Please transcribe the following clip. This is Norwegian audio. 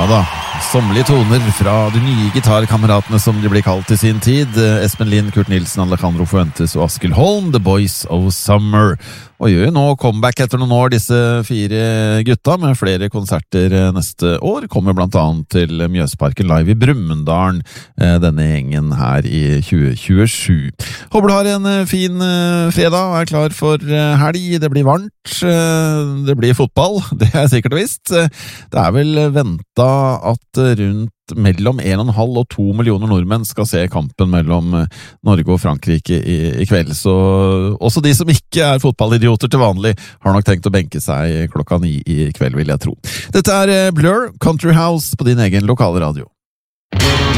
Ja da, sommerlige toner fra de nye gitarkameratene som de blir kalt i sin tid. Espen Lind, Kurt Nilsen, Alejandro Fuentes og Askild Holm, The Boys of Summer. Og gjør jo nå comeback etter noen år, disse 4 gutta, med flere konserter neste år. Kommer blant annet til Mjøsparken Live i Brumunddal, denne gjengen her i 2027. Håper du har en fin fredag og er klar for helg. Det blir varmt, det blir fotball, det er sikkert visst. Det er vel ventet at rundt mellom 1,5 og 2 millioner nordmenn skal se kampen mellom Norge og Frankrike i kveld, så også de som ikke er fotballidioter til vanlig har nok tenkt å benke seg 9:00 i kveld, vil jeg tro. Dette er Blur, Country House på din egen lokale radio.